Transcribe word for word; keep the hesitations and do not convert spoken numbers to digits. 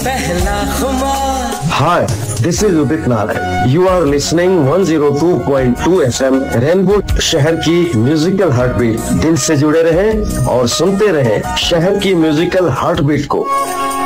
पहला खुमार। Hi, this is Udit Narayan. You are listening one oh two point two F M rainbow शहर की musical heartbeat. दिल से जुड़े रहें और सुनते रहें शहर की म्यूजिकल हार्टबीट को।